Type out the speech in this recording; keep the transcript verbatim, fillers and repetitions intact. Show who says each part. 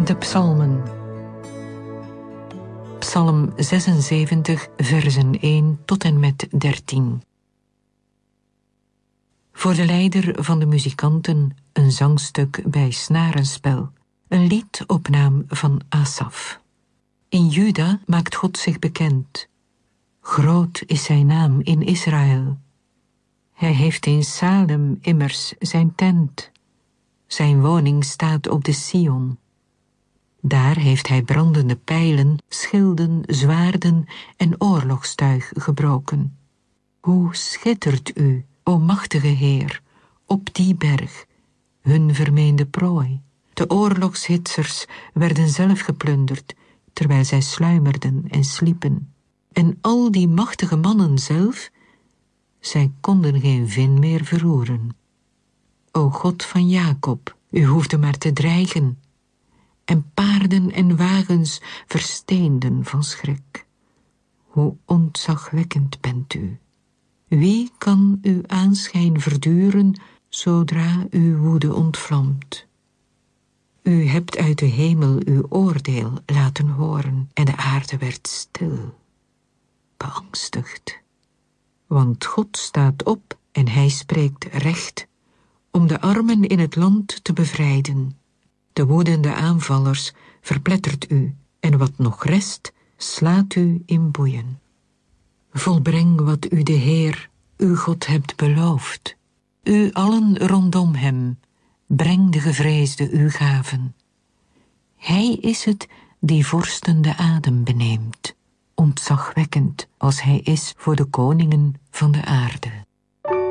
Speaker 1: De psalmen. Psalm zesenzeventig, versen één tot en met dertien. Voor de leider van de muzikanten een zangstuk bij snarenspel, een lied op naam van Asaf. In Juda maakt God zich bekend. Groot is zijn naam in Israël. Hij heeft in Salem immers zijn tent. Zijn woning staat op de Sion. Daar heeft hij brandende pijlen, schilden, zwaarden en oorlogstuig gebroken. Hoe schittert u, o machtige Heer, op die berg, hun vermeende prooi. De oorlogshitsers werden zelf geplunderd, terwijl zij sluimerden en sliepen. En al die machtige mannen zelf, zij konden geen vin meer verroeren. O God van Jacob, u hoefde maar te dreigen, en paarden en wagens versteenden van schrik. Hoe ontzagwekkend bent u. Wie kan uw aanschijn verduren, zodra uw woede ontvlamt? U hebt uit de hemel uw oordeel laten horen, en de aarde werd stil, beangstigd. Want God staat op en hij spreekt recht, om de armen in het land te bevrijden. De woedende aanvallers verplettert u, en wat nog rest, slaat u in boeien. Volbreng wat u de Heer, uw God, hebt beloofd. U allen rondom hem, breng de gevreesde uw gaven. Hij is het die vorsten de adem beneemt, ontzagwekkend als hij is voor de koningen van de aarde.